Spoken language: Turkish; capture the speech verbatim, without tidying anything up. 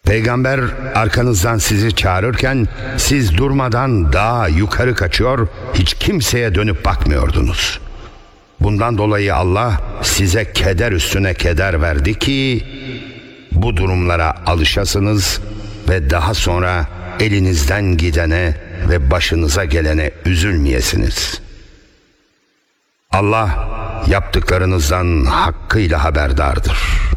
Peygamber arkanızdan sizi çağırırken siz durmadan dağa yukarı kaçıyor, hiç kimseye dönüp bakmıyordunuz. Bundan dolayı Allah size keder üstüne keder verdi ki bu durumlara alışasınız ve daha sonra elinizden gidene ve başınıza gelene üzülmeyesiniz. Allah yaptıklarınızdan hakkıyla haberdardır.